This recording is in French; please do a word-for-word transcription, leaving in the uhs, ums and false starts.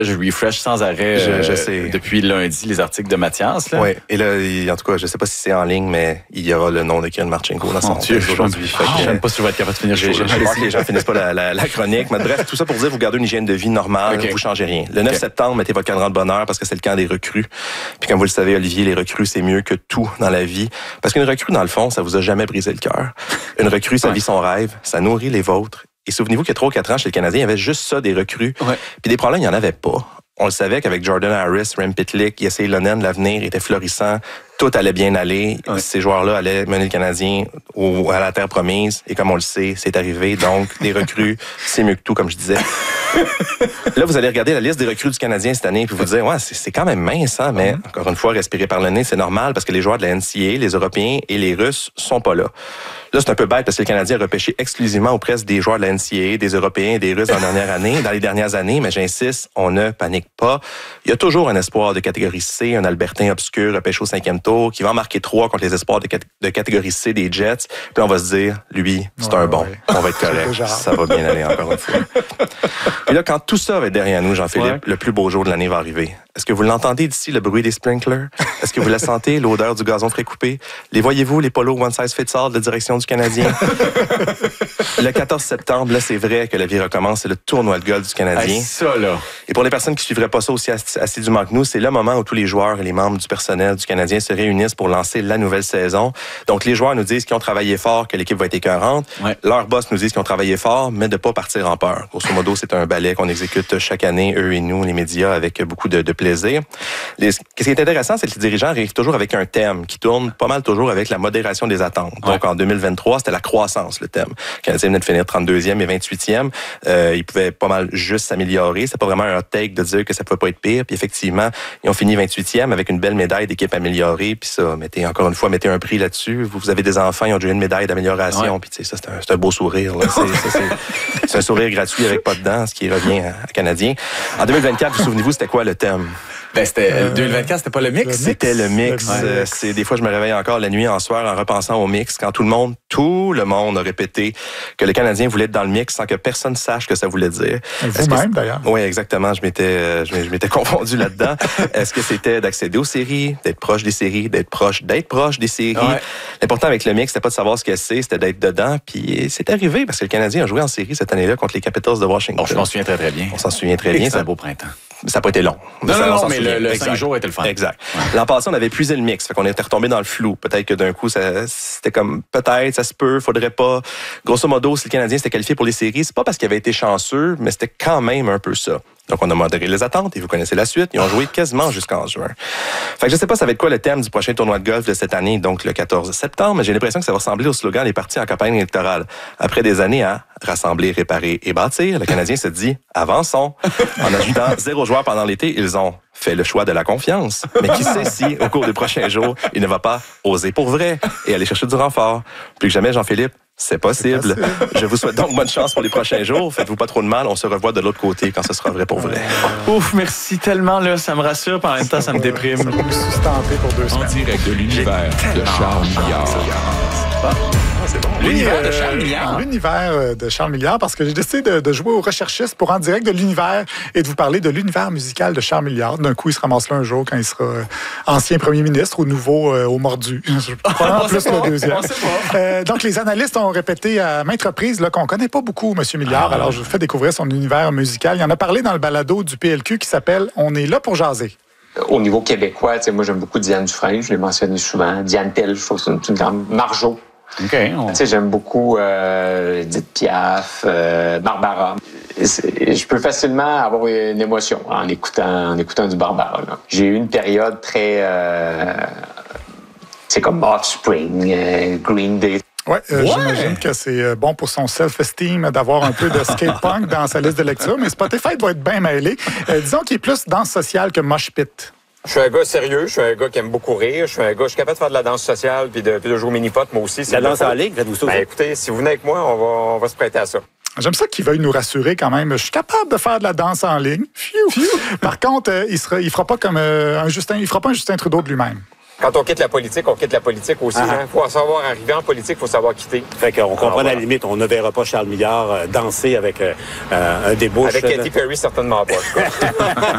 Je refresh sans arrêt je, je euh, sais. depuis lundi les articles de Mathias. Oui, et là, il, en tout cas, je ne sais pas si c'est en ligne, mais il y aura le nom de Kirill Marchenko dans son texte aujourd'hui. Ah, je ne sais pas si je vais être capable de finir. Je ne sais pas que les gens finissent pas la, la, la chronique. Mais bref, tout ça pour dire, vous gardez une hygiène de vie normale, okay. Vous ne changez rien. Le neuf okay. septembre, mettez votre cadran de bonheur parce que c'est le camp des recrues. Puis comme vous le savez, Olivier, les recrues, c'est mieux que tout dans la vie. Parce qu'une recrue, dans le fond, ça vous a jamais brisé le cœur. Une recrue, ça ouais. vit son rêve, ça nourrit les vôtres. Et souvenez-vous qu'il y a trois ou quatre ans, chez le Canadien, il y avait juste ça, des recrues. Ouais. Puis des problèmes, il n'y en avait pas. On le savait qu'avec Jordan Harris, Rem Pitlick, Jesse Ylönen, l'avenir était florissant. Tout allait bien aller. Ouais. Ces joueurs-là allaient mener le Canadien au, à la terre promise. Et comme on le sait, c'est arrivé. Donc, les recrues, c'est mieux que tout, comme je disais. Là, vous allez regarder la liste des recrues du Canadien cette année puis vous dire, ouais, c'est, c'est quand même mince, hein, mais mm-hmm. encore une fois, respirer par le nez, c'est normal parce que les joueurs de la N C A A, les Européens et les Russes sont pas là. Là, c'est un peu bête parce que le Canadien a repêché exclusivement auprès des joueurs de la N C A A, des Européens et des Russes dans la dernière année, dans les dernières années, mais j'insiste, on ne panique pas. Il y a toujours un espoir de catégorie C, un Albertain obscur repêché au cinquième tour, qui va en marquer trois contre les espoirs de, cat- de catégorie C des Jets. Puis on va se dire, lui, c'est ouais, un bon. Ouais. On va être correct. Ça va bien aller encore une fois. Et là, quand tout ça va être derrière nous, Jean-Philippe, ouais. le plus beau jour de l'année va arriver. Est-ce que vous l'entendez d'ici, le bruit des sprinklers? Est-ce que vous la sentez, l'odeur du gazon frais coupé? Les voyez-vous, les polos one size fits all de direction du Canadien? Le quatorze septembre, là, c'est vrai que la vie recommence. C'est le tournoi de golf du Canadien. Hey, ça, là. Et pour les personnes qui ne suivraient pas ça aussi assidûment que nous, c'est le moment où tous les joueurs et les membres du personnel du Canadien se réunissent pour lancer la nouvelle saison. Donc, les joueurs nous disent qu'ils ont travaillé fort, que l'équipe va être écœurante. Ouais. Leurs boss nous disent qu'ils ont travaillé fort, mais de ne pas partir en peur. Grosso modo, c'est un ballet qu'on exécute chaque année, eux et nous, les médias, avec beaucoup de, de plaisir. Les, ce qui est intéressant, c'est que les dirigeants arrivent toujours avec un thème qui tourne pas mal toujours avec la modération des attentes. Ouais. Donc, en deux mille vingt-trois, c'était la croissance, le thème. Le Canadien venait de finir trente-deuxième et vingt-huitième. Euh, ils pouvaient pas mal juste s'améliorer. C'était pas vraiment un hot take de dire que ça pouvait pas être pire. Puis effectivement, ils ont fini vingt-huitième avec une belle médaille d'équipe améliorée. Puis ça, mettez encore une fois, mettez un prix là-dessus. Vous, vous avez des enfants, ils ont déjà une médaille d'amélioration. Ouais. Puis tu sais, ça, c'est un, c'est un beau sourire. Là. C'est, ça, c'est, c'est un sourire gratuit avec pas de dents, ce qui revient à, à Canadien. En deux mille vingt-quatre, vous souvenez-vous, c'était quoi le thème? Ben, c'était, euh, deux mille vingt-quatre, c'était pas le mix? Le mix. C'était le mix. Le euh, mix. C'est, des fois, je me réveille encore la nuit en soir en repensant au mix, quand tout le monde, tout le monde a répété que le Canadien voulait être dans le mix sans que personne sache ce que ça voulait dire. Vous-même, d'ailleurs. Oui, exactement. Je m'étais, je m'étais confondu là-dedans. Est-ce que c'était d'accéder aux séries, d'être proche des séries, d'être proche, d'être proche des séries? Ouais. L'important avec le mix, c'était pas de savoir ce que c'est, c'était d'être dedans. Puis c'est arrivé parce que le Canadien a joué en série cette année-là contre les Capitals de Washington. Oh, je m'en souviens très, très bien. On s'en souvient très bien. C'est un beau printemps. Ça n'a pas été long. Non, ça, non, non, mais le, le cinq jours était le fun. Exact. Ouais. L'an passé, on avait épuisé le mix. Fait qu'on était retombé dans le flou. Peut-être que d'un coup, ça, c'était comme, peut-être, ça se peut, faudrait pas. Grosso modo, si le Canadien s'était qualifié pour les séries, c'est pas parce qu'il avait été chanceux, mais c'était quand même un peu ça. Donc, on a modéré les attentes et vous connaissez la suite. Ils ont joué quasiment jusqu'en juin. Fait que je sais pas ça va être quoi le thème du prochain tournoi de golf de cette année, donc le quatorze septembre, mais j'ai l'impression que ça va ressembler au slogan des partis en campagne électorale. Après des années à rassembler, réparer et bâtir, le Canadien se dit « avançons ». En ajoutant zéro joueur pendant l'été, ils ont fait le choix de la confiance. Mais qui sait si, au cours des prochains jours, il ne va pas oser pour vrai et aller chercher du renfort. Plus que jamais, Jean-Philippe, c'est possible. c'est possible. Je vous souhaite donc bonne chance pour les prochains jours. Faites-vous pas trop de mal. On se revoit de l'autre côté quand ce sera vrai pour vrai. Ouf, merci tellement. Là, ça me rassure, puis en même temps, ça me déprime. Ça peut me sustenter pour deux semaines. En direct de l'univers de Charles Milliard. C'est bon. L'univers oui, de Charles Milliard. Euh, l'univers de Charles Milliard, parce que j'ai décidé de, de jouer au recherchiste pour En direct de l'univers et de vous parler de l'univers musical de Charles Milliard. D'un coup, il se ramasse là un jour quand il sera euh, ancien premier ministre ou nouveau euh, au mordu. Je prends plus le deuxième. Euh, donc, les analystes ont répété à maintes reprises là, qu'on ne connaît pas beaucoup M. Milliard. Ah. Alors, je vous fais découvrir son univers musical. Il en a parlé dans le balado du P L Q qui s'appelle « On est là pour jaser ». Au niveau québécois, moi, j'aime beaucoup Diane Dufresne. Je l'ai mentionné souvent. Diane Tell, je trouve que c'est une, une grande... Marjo. Okay, on... J'aime beaucoup euh, Edith Piaf, euh, Barbara. Je peux facilement avoir une émotion en écoutant, en écoutant du Barbara. Là. J'ai eu une période très... Euh, c'est comme Offspring, euh, Green Day. Oui, euh, ouais. J'imagine que c'est bon pour son self-esteem d'avoir un peu de skate punk dans sa liste de lecture, mais Spotify doit être bien mêlé. Euh, disons qu'il est plus danse sociale que mosh pit. Je suis un gars sérieux, je suis un gars qui aime beaucoup rire, je suis un gars, je suis capable de faire de la danse sociale puis de, puis de jouer au mini-pot, moi aussi. La danse en ligne, faites-vous ça? Ben, écoutez, si vous venez avec moi, on va, on va se prêter à ça. J'aime ça qu'il veuille nous rassurer quand même. Je suis capable de faire de la danse en ligne. Pfiou. Par contre, euh, il sera, il fera pas comme euh, un Justin, il fera pas un Justin Trudeau de lui-même. Quand on quitte la politique, on quitte la politique aussi. Il hein. faut savoir arriver en politique, il faut savoir quitter. Fait qu'on comprend Alors, à la limite, on ne verra pas Charles Milliard euh, danser avec euh, un débauche. Avec Katy Perry, certainement pas.